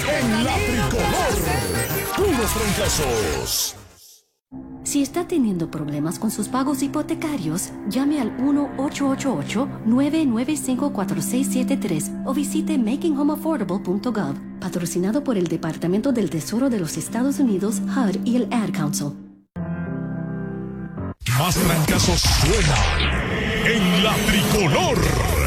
En la tricolor, puros fracasos. Si está teniendo problemas con sus pagos hipotecarios, llame al 1-888-995-4673 o visite makinghomeaffordable.gov, patrocinado por el Departamento del Tesoro de los Estados Unidos, HUD y el Ad Council. Más fracasos suena en la tricolor.